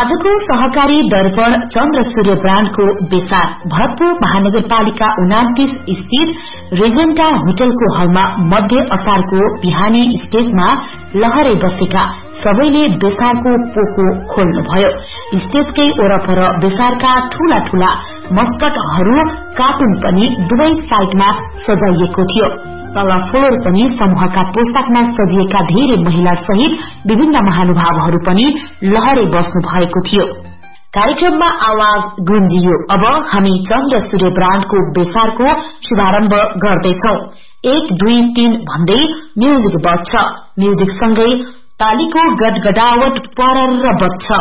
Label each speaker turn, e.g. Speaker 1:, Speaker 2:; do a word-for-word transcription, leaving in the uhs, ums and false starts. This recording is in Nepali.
Speaker 1: आजको सहकारी दर्पण चन्द्र सूर्य ब्राण्डको बेसार भरतपुर महानगरपालिका उनातीस स्थित रेजेन्टा होटलको हलमा मध्य असारको बिहानी स्टेजमा लहरै बसेका सबैले बेसारको पोको खोल्नुभयो। स्टेजकै वरपर बेसारका ठूला ठूला मस्कटहरू कार्टुन पनि दुवै साइडमा सजाइएको थियो। तल फ्लोर पनि समूहका पोशाकमा सजिएका धेरै महिला सहित विभिन्न महानुभावहरू पनि लहरै बस्नु भएको थियो। कार्यक्रममा आवाज गुन्जियो। अब हामी चन्द्र सूर्य ब्राण्डको बेसारको शुभारम्भ गर्दैछौ। एक दुई तीन भन्दै म्युजिक बज्छ। म्युजिक सँगै तालीको गडगडावट परर बज्छ।